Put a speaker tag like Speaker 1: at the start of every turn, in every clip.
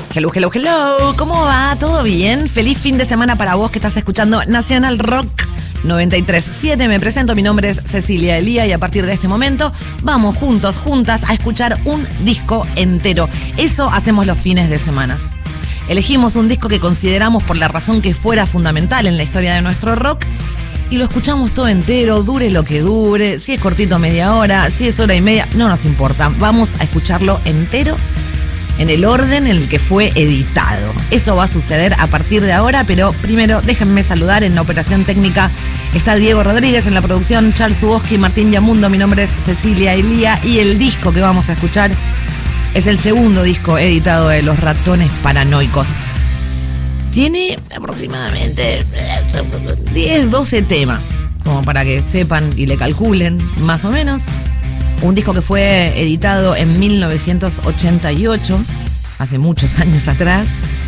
Speaker 1: Hello, hello, hello. ¿Cómo va? ¿Todo bien? Feliz fin de semana para vos que estás escuchando Nacional Rock 93.7. Me presento, mi nombre es Cecilia Elía y a partir de este momento vamos juntas a escuchar un disco entero. Eso hacemos los fines de semana. Elegimos un disco que consideramos por la razón que fuera fundamental en la historia de nuestro rock y lo escuchamos todo entero, dure lo que dure, si es cortito media hora, si es hora y media, no nos importa. Vamos a escucharlo entero en el orden en el que fue editado. Eso va a suceder a partir de ahora, pero primero déjenme saludar. En la operación técnica está Diego Rodríguez, en la producción Charles Zuboski, Martín Yamundo. Mi nombre es Cecilia Elía y el disco que vamos a escuchar es el segundo disco editado de Los Ratones Paranoicos. Tiene aproximadamente 10, 12 temas, como para que sepan y le calculen más o menos. Un disco que fue editado en 1988, hace muchos años atrás,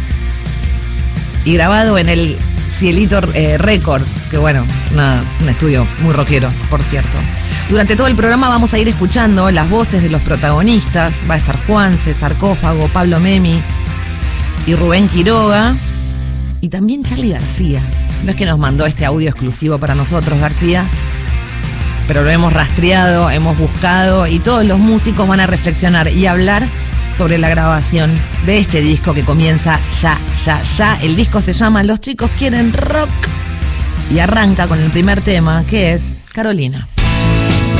Speaker 1: y grabado en el Cielito Records, que bueno, un estudio muy rockero, por cierto. Durante todo el programa vamos a ir escuchando las voces de los protagonistas. Va a estar Juanse, Sarcófago, Pablo Memi y Rubén Quiroga, y también Charly García. No es que nos mandó este audio exclusivo para nosotros, García, pero lo hemos rastreado, hemos buscado y todos los músicos van a reflexionar y hablar sobre la grabación de este disco que comienza ya. El disco se llama Los Chicos Quieren Rock y arranca con el primer tema, que es Carolina.